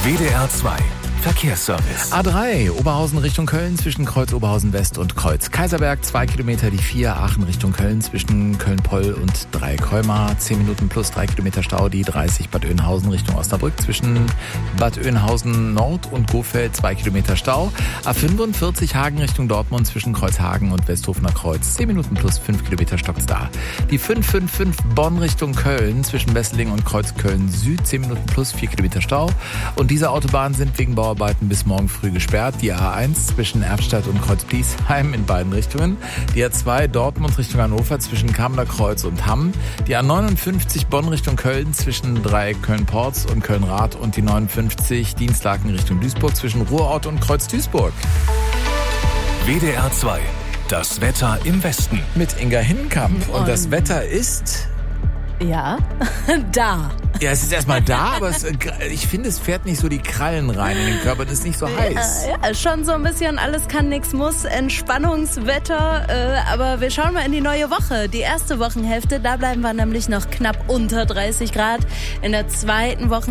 WDR 2 Verkehrsservice. A3, Oberhausen Richtung Köln zwischen Kreuz Oberhausen West und Kreuz Kaiserberg. 2 Kilometer die 4, Aachen Richtung Köln zwischen Köln-Poll und Dreikolmar. 10 Minuten plus 3 Kilometer Stau. Die 30 Bad Oeynhausen Richtung Osnabrück zwischen Bad Oeynhausen Nord und Gofeld. 2 Kilometer Stau. A45 Hagen Richtung Dortmund zwischen Kreuzhagen und Westhofener Kreuz. 10 Minuten plus 5 Kilometer stockt's da. Die 555 Bonn Richtung Köln zwischen Wesseling und Kreuz Köln Süd. 10 Minuten plus 4 Kilometer Stau. Und diese Autobahnen sind wegen Bauarbeiten bis morgen früh gesperrt. Die A1 zwischen Erftstadt und Kreuz-Bliesheim in beiden Richtungen. Die A2 Dortmund Richtung Hannover zwischen Kamener-Kreuz und Hamm. Die A59 Bonn Richtung Köln zwischen Dreieck Köln-Porz und Köln-Rath. Und die 59 Dienstlaken Richtung Duisburg zwischen Ruhrort und Kreuz-Duisburg. WDR 2, das Wetter im Westen. Mit Inga Hinnenkamp. Und das Wetter ist... Ja, da. Ja, es ist erstmal da, aber ich finde, es fährt nicht so die Krallen rein in den Körper, das ist nicht so heiß. Ja, schon so ein bisschen alles kann, nix muss, Entspannungswetter, aber wir schauen mal in die neue Woche. Die erste Wochenhälfte, da bleiben wir nämlich noch knapp unter 30 Grad. In der zweiten Woche